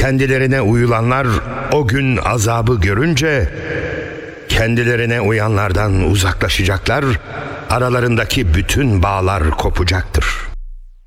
Kendilerine uyulanlar o gün azabı görünce kendilerine uyanlardan uzaklaşacaklar, aralarındaki bütün bağlar kopacaktır.